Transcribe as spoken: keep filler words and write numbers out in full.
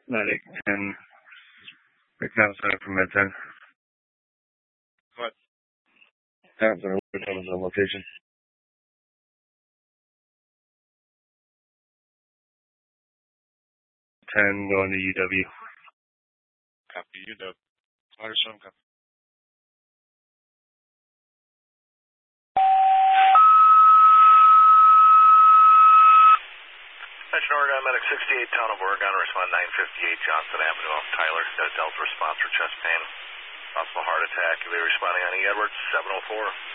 Medic ten. Right now, sign up for Med ten. What? Town Center, tell us the location. ten going to U W. Copy, U W. Waterstone, copy. Attention Oregon, Medic sixty-eight, Town of Oregon, respond nine fifty-eight Johnson Avenue off Tyler. Got a Delta response for chest pain. Possible heart attack. You'll be responding on E. Edwards, seven oh four.